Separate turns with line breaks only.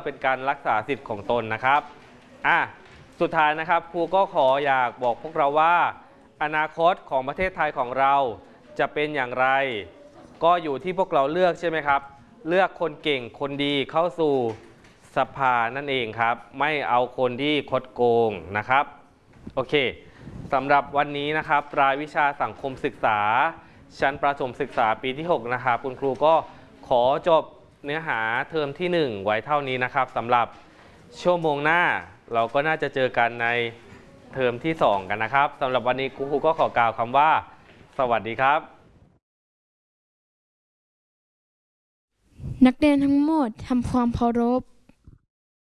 เป็นการรักษาสิทธิ์ของตนนะครับสุดท้ายนะครับครูก็ขออยากบอกพวกเราว่าอนาคตของประเทศไทยของเราจะเป็นอย่างไรก็อยู่ที่พวกเราเลือกใช่ไหมครับเลือกคนเก่งคนดีเข้าสู่สภานั่นเองครับไม่เอาคนที่คดโกงนะครับโอเคสำหรับวันนี้นะครับรายวิชาสังคมศึกษาชั้นประถมศึกษาปีที่6นะครับคุณครูก็ขอจบเนื้อหาเทอมที่1ไว้เท่านี้นะครับสำหรับชั่วโมงหน้าเราก็น่าจะเจอกันในเทอมที่2กันนะครับสำหรับวันนี้ครูก็ขอกล่าวคำว่าสวัสดีครับ
นักเรียนทั้งหมดทำความเคารพ